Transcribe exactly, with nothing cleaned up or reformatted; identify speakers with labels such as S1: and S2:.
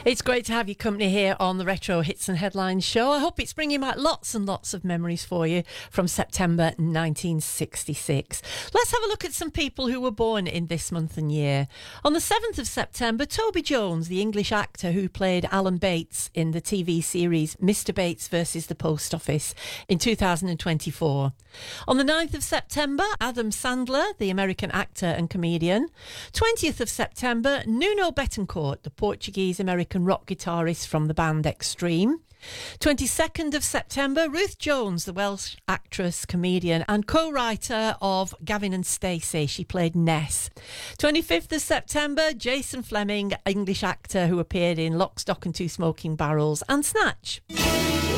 S1: It's great to have your company here on the Retro Hits and Headlines show. I hope it's bringing back lots and lots of memories for you from September nineteen sixty-six. Let's have a look at some people who were born in this month and year. On the seventh of September, Toby Jones, the English actor who played Alan Bates in the T V series Mister Bates versus the Post Office in two thousand twenty-four. On the ninth of September, Adam Sandler, the American actor and comedian. twentieth of September, Nuno Bettencourt, the Portuguese-American rock guitarist from the band Extreme. twenty-second of September, Ruth Jones, the Welsh actress, comedian and co-writer of Gavin and Stacey. She played Ness. twenty-fifth of September, Jason Fleming, English actor who appeared in Lock, Stock and Two Smoking Barrels and Snatch.